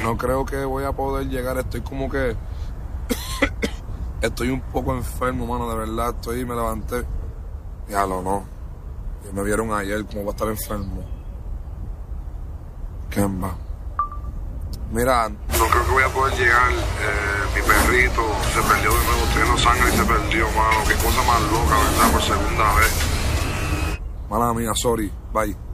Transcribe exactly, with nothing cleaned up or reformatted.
No creo que voy a poder llegar. Estoy como que... Estoy un poco enfermo, mano, de verdad. Estoy y me levanté. Ya lo no. Ya me vieron ayer como voy a estar enfermo. ¿Quién va? Mira, no creo que voy a poder llegar. Eh, mi perrito se perdió de nuevo. Estoy en sangre y se perdió, mano. Qué cosa más loca, ¿verdad? Por segunda vez. Mala mía, sorry. Bye.